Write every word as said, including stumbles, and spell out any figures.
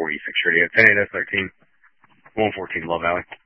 four E six Radio, ten eight oh thirteen, one fourteen Love Valley.